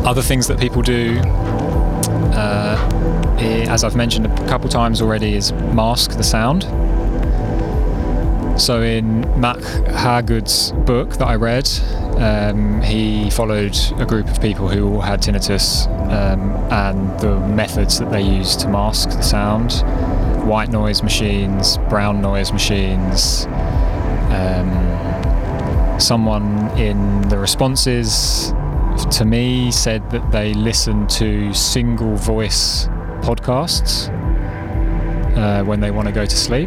Other things that people do, as I've mentioned a couple times already, is mask the sound. So in Mac Hagood's book that I read, he followed a group of people who all had tinnitus, and the methods that they used to mask the sound: white noise machines, brown noise machines. Someone in the responses to me said that they listen to single voice podcasts when they want to go to sleep.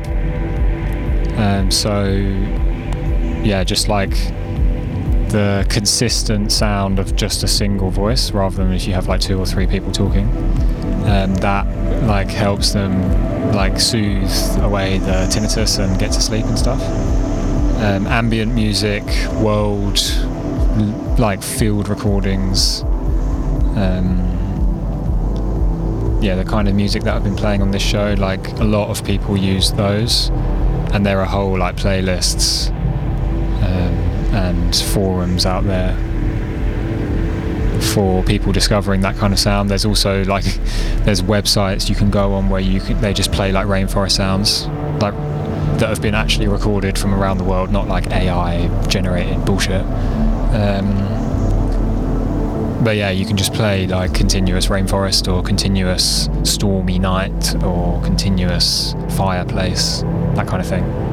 So yeah, just like the consistent sound of just a single voice, rather than if you have like 2 or 3 people talking, that like helps them like soothe away the tinnitus and get to sleep and stuff. Ambient music, world like field recordings, yeah, the kind of music that I've been playing on this show, like a lot of people use those, and there are whole like playlists and forums out there for people discovering that kind of sound. There's also like there's websites you can go on where they just play like rainforest sounds like that have been actually recorded from around the world, not like AI generated bullshit. But yeah, you can just play like continuous rainforest or continuous stormy night or continuous fireplace, that kind of thing.